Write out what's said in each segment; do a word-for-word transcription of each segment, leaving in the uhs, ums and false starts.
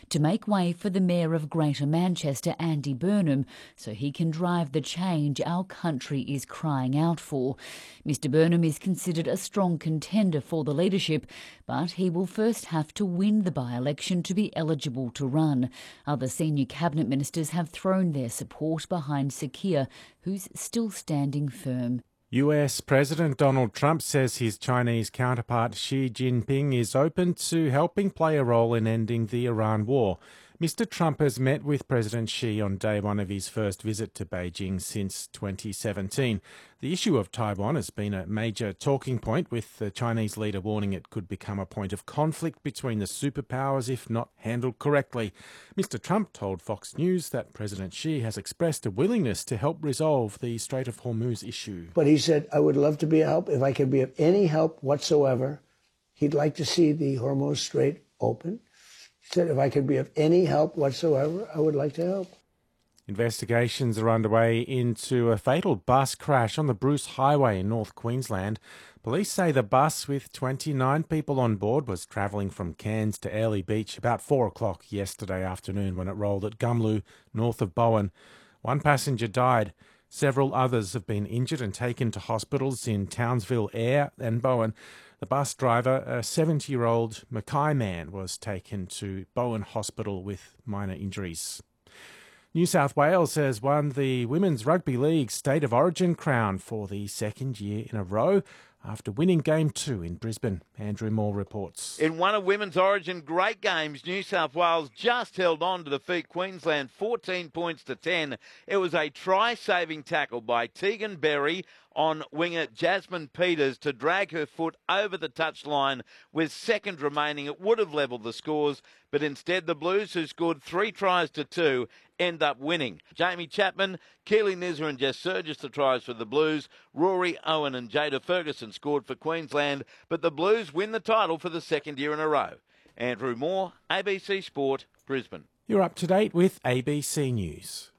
to make way for the Mayor of Greater Manchester, Andy Burnham, so he can drive the change our country is crying out for. Mister Burnham is considered a strong contender for the leadership, but he will first have to win the by-election to be eligible to run. Other senior cabinet ministers have thrown their support behind Sir Keir, who's still standing firm. U S President Donald Trump says his Chinese counterpart Xi Jinping is open to helping play a role in ending the Iran war. Mister Trump has met with President Xi on day one of his first visit to Beijing since twenty seventeen. The issue of Taiwan has been a major talking point, with the Chinese leader warning it could become a point of conflict between the superpowers if not handled correctly. Mister Trump told Fox News that President Xi has expressed a willingness to help resolve the Strait of Hormuz issue. But he said, I would love to be a help. If I could be of any help whatsoever, he'd like to see the Hormuz Strait open. He said, if I could be of any help whatsoever, I would like to help. Investigations are underway into a fatal bus crash on the Bruce Highway in North Queensland. Police say the bus with twenty-nine people on board was travelling from Cairns to Airlie Beach about four o'clock yesterday afternoon when it rolled at Gumlu, north of Bowen. One passenger died. Several others have been injured and taken to hospitals in Townsville, Ayr and Bowen. The bus driver, a seventy-year-old Mackay man, was taken to Bowen Hospital with minor injuries. New South Wales has won the Women's Rugby League State of Origin crown for the second year in a row after winning Game two in Brisbane. Andrew Moore reports. In one of Women's Origin great games, New South Wales just held on to defeat Queensland fourteen points to ten. It was a try-saving tackle by Tegan Berry on winger Jasmine Peters to drag her foot over the touchline with seconds remaining. It would have levelled the scores, but instead the Blues, who scored three tries to two, end up winning. Jamie Chapman, Keely Nizza and Jess Surgis the tries for the Blues. Rory Owen and Jada Ferguson scored for Queensland, but the Blues win the title for the second year in a row. Andrew Moore, A B C Sport, Brisbane. You're up to date with A B C News.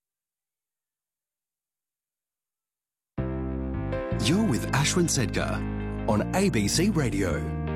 You're with Ashwin Sedgar on A B C Radio.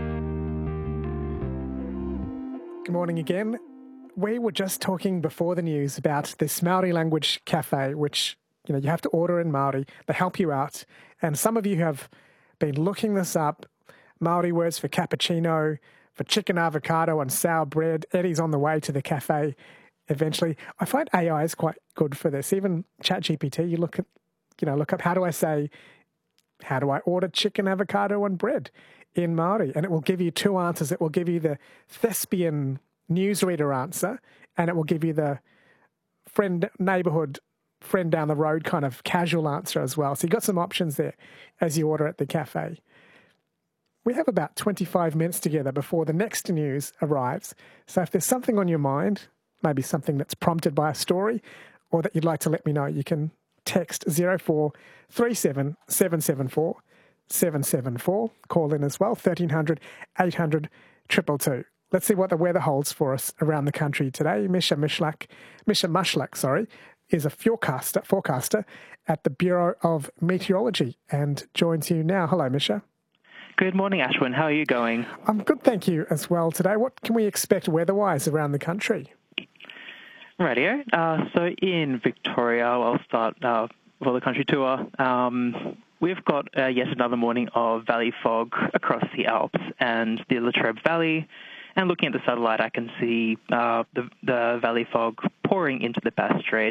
Good morning again. We were just talking before the news about this Maori language cafe, which, you know, you have to order in Maori. They help you out. And some of you have been looking this up. Maori words for cappuccino, for chicken avocado and sour bread. Eddie's on the way to the cafe eventually. I find A I is quite good for this. Even ChatGPT, you look at, you know, look up, how do I say, how do I order chicken, avocado and bread in Maori? And it will give you two answers. It will give you the thespian newsreader answer, and it will give you the friend, neighbourhood, friend down the road kind of casual answer as well. So you've got some options there as you order at the cafe. We have about twenty-five minutes together before the next news arrives. So if there's something on your mind, maybe something that's prompted by a story, or that you'd like to let me know, you can text zero four three seven seven seven four seven seven four. Call in as well, thirteen hundred eight hundred two two two. Let's see what the weather holds for us around the country today. Misha Mishlak, Misha Mushlak, sorry, is a forecaster, forecaster at the Bureau of Meteorology and joins you now. Hello, Misha. Good morning, Ashwin. How are you going? I'm good, thank you, as well today. What can we expect weather-wise around the country? Radio. Uh, so in Victoria, I'll start uh, for the country tour. Um, we've got uh, yet another morning of valley fog across the Alps and the Latrobe Valley. And looking at the satellite, I can see uh, the, the valley fog pouring into the Bass Strait.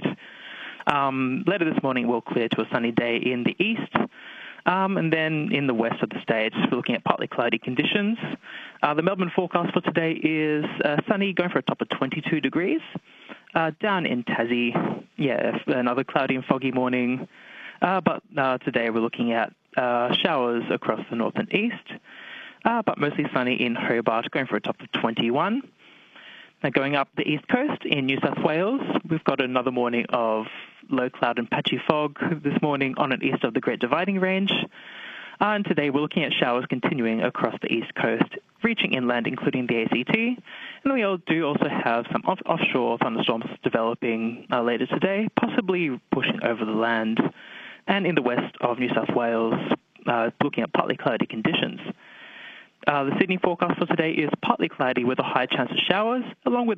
Um, later this morning, we'll clear to a sunny day in the east. Um, and then in the west of the state, we're looking at partly cloudy conditions. Uh, the Melbourne forecast for today is uh, sunny, going for a top of twenty-two degrees. Uh, down in Tassie, yeah, another cloudy and foggy morning. Uh, but uh, today we're looking at uh, showers across the north and east. Uh, but mostly sunny in Hobart, going for a top of twenty-one. Now going up the east coast in New South Wales, we've got another morning of low cloud and patchy fog this morning on and east of the Great Dividing Range. Uh, and today we're looking at showers continuing across the east coast, reaching inland, including the A C T. And we all do also have some off- offshore thunderstorms developing uh, later today, possibly pushing over the land. And in the west of New South Wales, uh, looking at partly cloudy conditions. Uh, the Sydney forecast for today is partly cloudy with a high chance of showers, along with